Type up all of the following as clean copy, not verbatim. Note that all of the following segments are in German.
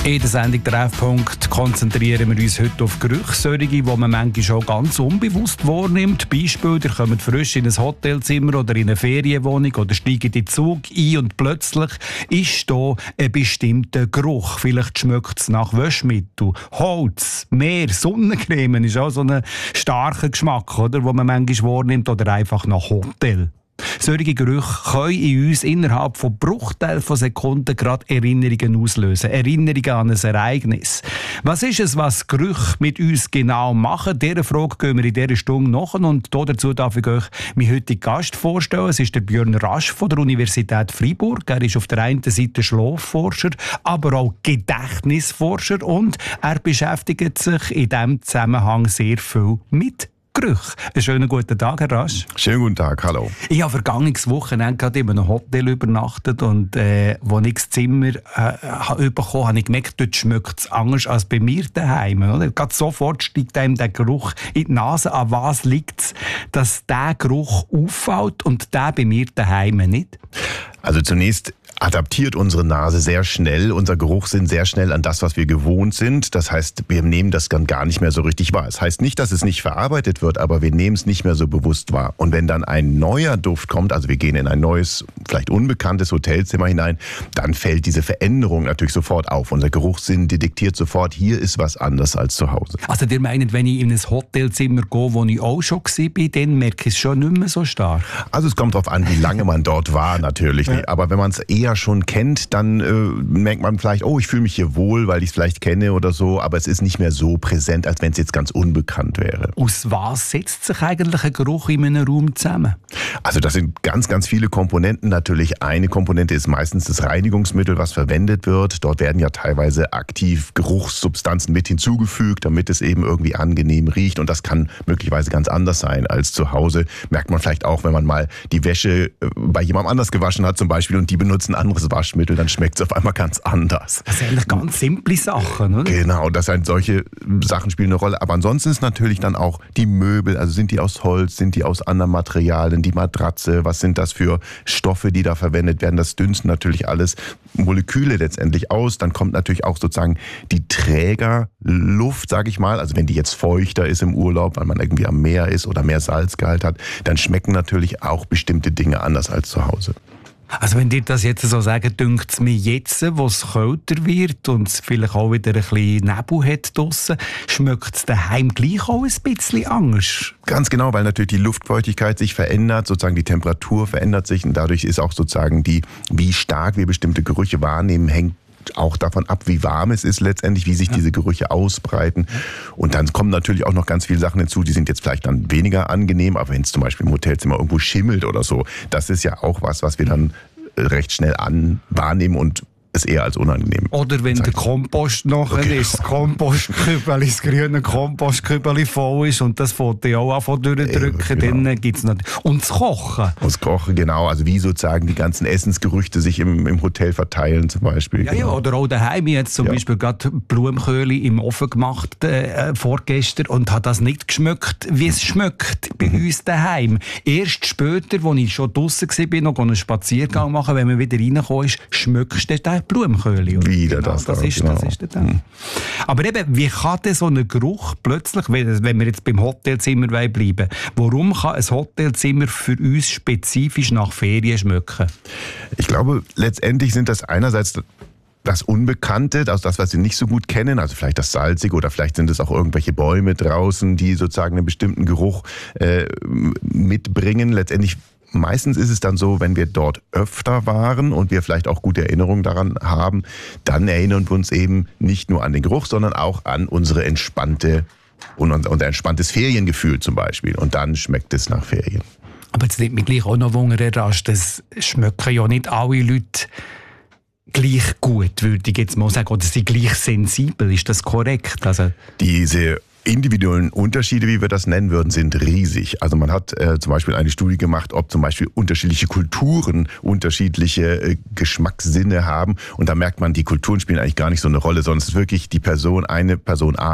In der Sendung «Treffpunkt» konzentrieren wir uns heute auf Gerüche, solche, die man manchmal schon ganz unbewusst wahrnimmt. Beispiel, ihr kommt frisch in ein Hotelzimmer oder in eine Ferienwohnung oder steigt in den Zug ein und plötzlich ist da ein bestimmter Geruch. Vielleicht schmeckt es nach Waschmittel, Holz, Meer, Sonnencreme ist auch so ein starker Geschmack, oder, den man manchmal wahrnimmt, oder einfach nach Hotel. Solche Gerüche können in uns innerhalb von Bruchteilen von Sekunden gerade Erinnerungen auslösen. Erinnerungen an ein Ereignis. Was ist es, was Gerüche mit uns genau machen? Dieser Frage gehen wir in dieser Stunde nach. Und dazu darf ich euch meinen heutigen Gast vorstellen. Es ist der Björn Rasch von der Universität Freiburg. Er ist auf der einen Seite Schlafforscher, aber auch Gedächtnisforscher. Und er beschäftigt sich in diesem Zusammenhang sehr viel mit Gerüche. Einen schönen guten Tag, Herr Rasch. Schönen guten Tag, hallo. Ich habe vergangenes Wochenende gerade in einem Hotel übernachtet und als ich das Zimmer bekommen habe ich gemerkt, dort schmeckt es anders als bei mir daheim. Oder? Gerade sofort steigt einem der Geruch in die Nase. An was liegt es, dass dieser Geruch auffällt und der bei mir daheim nicht? Also zunächst adaptiert unsere Nase sehr schnell, unser Geruchssinn sehr schnell an das, was wir gewohnt sind. Das heißt, wir nehmen das dann gar nicht mehr so richtig wahr. Das heißt nicht, dass es nicht verarbeitet wird, aber wir nehmen es nicht mehr so bewusst wahr. Und wenn dann ein neuer Duft kommt, also wir gehen in ein neues, vielleicht unbekanntes Hotelzimmer hinein, dann fällt diese Veränderung natürlich sofort auf. Unser Geruchssinn detektiert sofort, hier ist was anders als zu Hause. Also ihr meint, wenn ich in ein Hotelzimmer gehe, wo ich auch schon war, dann merke ich es schon nicht mehr so stark? Also es kommt darauf an, wie lange man dort war natürlich. Ja. Aber wenn man es eher schon kennt, dann merkt man vielleicht, oh, ich fühle mich hier wohl, weil ich es vielleicht kenne oder so, aber es ist nicht mehr so präsent, als wenn es jetzt ganz unbekannt wäre. Aus was setzt sich eigentlich ein Geruch in einem Raum zusammen? Also das sind ganz, ganz viele Komponenten. Natürlich eine Komponente ist meistens das Reinigungsmittel, was verwendet wird. Dort werden ja teilweise aktiv Geruchssubstanzen mit hinzugefügt, damit es eben irgendwie angenehm riecht. Und das kann möglicherweise ganz anders sein als zu Hause. Merkt man vielleicht auch, wenn man mal die Wäsche bei jemandem anders gewaschen hat zum Beispiel und die benutzen ein anderes Waschmittel, dann schmeckt es auf einmal ganz anders. Das sind eigentlich ganz simple Sachen, oder? Genau, solche Sachen spielen eine Rolle. Aber ansonsten ist natürlich dann auch die Möbel, also sind die aus Holz, sind die aus anderen Materialien, die Matratze, was sind das für Stoffe, die da verwendet werden? Das dünsten natürlich alles Moleküle letztendlich aus. Dann kommt natürlich auch sozusagen die Trägerluft, sage ich mal. Also wenn die jetzt feuchter ist im Urlaub, weil man irgendwie am Meer ist oder mehr Salzgehalt hat, dann schmecken natürlich auch bestimmte Dinge anders als zu Hause. Also wenn dir das jetzt so sagen, dünkt es mir jetzt, wo es kälter wird und es vielleicht auch wieder ein bisschen Nebel hat draussen, schmeckt es daheim gleich auch ein bisschen anders? Ganz genau, weil natürlich die Luftfeuchtigkeit sich verändert, sozusagen die Temperatur verändert sich und dadurch ist auch sozusagen wie stark wir bestimmte Gerüche wahrnehmen, hängt auch davon ab, wie warm es ist letztendlich, wie sich diese Gerüche ausbreiten. Und dann kommen natürlich auch noch ganz viele Sachen hinzu, die sind jetzt vielleicht dann weniger angenehm, aber wenn es zum Beispiel im Hotelzimmer irgendwo schimmelt oder so, das ist ja auch was wir dann recht schnell wahrnehmen und es eher als unangenehm. Oder wenn der Kompost nachher ist, das Kompostkübel, das grüne Kompostkübel voll ist und das Foto ja auch anfangen durchdrücken, genau. Dann gibt es noch... Und das Kochen. Und das Kochen, genau. Also wie sozusagen die ganzen Essensgerüchte sich im Hotel verteilen zum Beispiel. Ja, genau. Ja, oder auch daheim. Ich habe jetzt zum Beispiel gerade Blumenköhle im Ofen gemacht vorgestern und habe das nicht geschmeckt, wie es schmeckt bei uns daheim. Erst später, als ich schon draussen war, noch einen Spaziergang machen, wenn man wieder reingekommen ist, schmeckst du den Blumenköhle. Wieder genau, das ist dann. Aber eben, wie kann denn so ein Geruch plötzlich, wenn wir jetzt beim Hotelzimmer bleiben, warum kann ein Hotelzimmer für uns spezifisch nach Ferien schmecken? Ich glaube, letztendlich sind das einerseits das Unbekannte, also das, was Sie nicht so gut kennen, also vielleicht das Salzige oder vielleicht sind es auch irgendwelche Bäume draußen, die sozusagen einen bestimmten Geruch mitbringen. Letztendlich meistens ist es dann so, wenn wir dort öfter waren und wir vielleicht auch gute Erinnerungen daran haben, dann erinnern wir uns eben nicht nur an den Geruch, sondern auch an unser entspanntes Feriengefühl zum Beispiel. Und dann schmeckt es nach Ferien. Aber jetzt nimmt mich gleich auch noch Wunder, das schmecken ja nicht alle Leute gleich gut, würde ich jetzt mal sagen. Oder sind gleich sensibel, ist das korrekt? Also diese individuellen Unterschiede, wie wir das nennen würden, sind riesig. Also man hat zum Beispiel eine Studie gemacht, ob zum Beispiel unterschiedliche Kulturen unterschiedliche Geschmackssinne haben. Und da merkt man, die Kulturen spielen eigentlich gar nicht so eine Rolle, sondern es ist wirklich eine Person A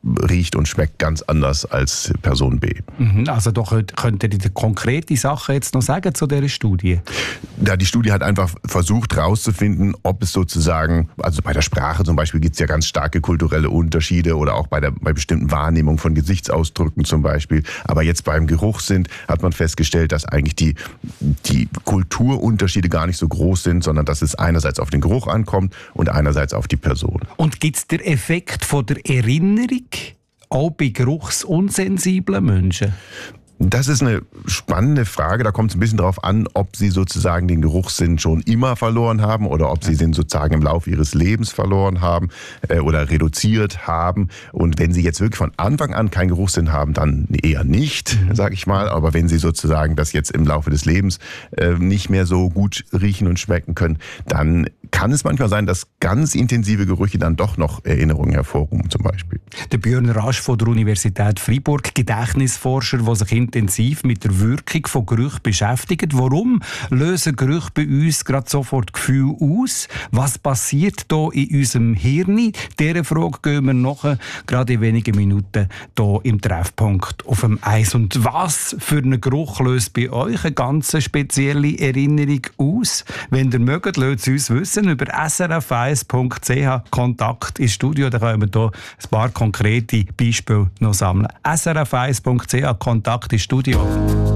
riecht und schmeckt ganz anders als Person B. Also doch könnt ihr die konkrete Sache jetzt noch sagen zu dieser Studie? Ja, die Studie hat einfach versucht herauszufinden, ob es sozusagen, also bei der Sprache zum Beispiel gibt es ja ganz starke kulturelle Unterschiede oder auch bei bestimmten Wahrnehmungen von Gesichtsausdrücken zum Beispiel. Aber jetzt beim Geruchssinn hat man festgestellt, dass eigentlich die Kulturunterschiede gar nicht so groß sind, sondern dass es einerseits auf den Geruch ankommt und einerseits auf die Person. Und gibt es den Effekt von der Erinnerung auch bei geruchsunsensiblen Menschen? Das ist eine spannende Frage. Da kommt es ein bisschen darauf an, ob Sie sozusagen den Geruchssinn schon immer verloren haben oder ob Sie den sozusagen im Laufe Ihres Lebens verloren haben oder reduziert haben. Und wenn Sie jetzt wirklich von Anfang an keinen Geruchssinn haben, dann eher nicht, sage ich mal. Aber wenn Sie sozusagen das jetzt im Laufe des Lebens nicht mehr so gut riechen und schmecken können, dann kann es manchmal sein, dass ganz intensive Gerüche dann doch noch Erinnerungen hervorrufen zum Beispiel. Der Björn Rasch von der Universität Freiburg, Gedächtnisforscher, der sich intensiv mit der Wirkung von Gerüchen beschäftigt. Warum lösen Gerüche bei uns gerade sofort Gefühle aus? Was passiert da in unserem Hirn? Dieser Frage gehen wir nachher, gerade in wenigen Minuten, hier im Treffpunkt auf dem Eis. Und was für einen Geruch löst bei euch eine ganz spezielle Erinnerung aus? Wenn ihr mögt, lasst es uns wissen über srf1.ch Kontakt ins Studio. Da können wir hier ein paar konkrete Beispiele noch sammeln. srf1.ch Kontakt ins Studio.